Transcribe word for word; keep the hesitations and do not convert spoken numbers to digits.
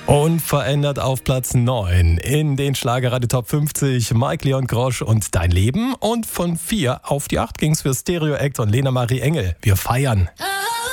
Unverändert auf Platz neun in den Schlagerradio Top fünfzig. Mike Leon Grosch und Dein Leben. Und von vier auf die acht ging's für Stereo Act und Lena Marie Engel. Wir feiern.